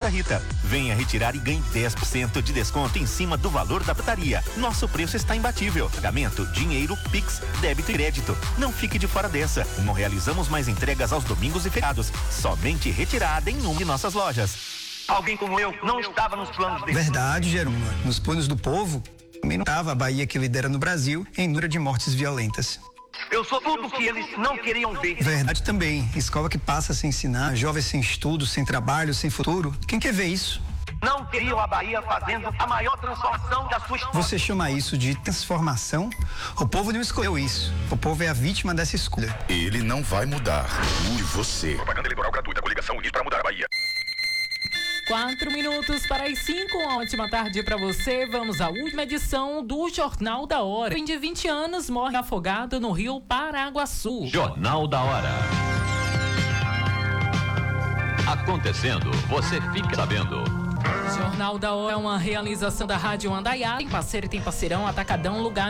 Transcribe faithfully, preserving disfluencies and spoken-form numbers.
Rita. Venha retirar e ganhe dez por cento de desconto em cima do valor da putaria. Nosso preço está imbatível. Pagamento, dinheiro, Pix, débito e crédito. Não fique de fora dessa. Não realizamos mais entregas aos domingos e feriados. Somente retirada em uma de nossas lojas. Alguém como eu não estava nos planos dele. Verdade, Jerônimo. Nos planos do povo, também não estava a Bahia que lidera no Brasil em número de mortes violentas. Eu sou tudo o que eles não queriam ver. Verdade também. Escola que passa sem ensinar, jovens sem estudo, sem trabalho, sem futuro. Quem quer ver isso? Não queriam a Bahia fazendo a maior transformação da sua história. Você chama isso de transformação? O povo não escolheu isso. O povo é a vítima dessa escolha. Ele não vai mudar. Mude você. Propaganda eleitoral gratuita. Coligação Unida para mudar a Bahia. Quatro minutos para as cinco. Uma ótima tarde para você. Vamos à última edição do Jornal da Hora. Em de vinte anos, morre afogado no rio Paraguaçu. Jornal da Hora. Acontecendo, você fica sabendo. Jornal da Hora é uma realização da Rádio Andaiá. Tem parceiro e tem parceirão, Atacadão, lugar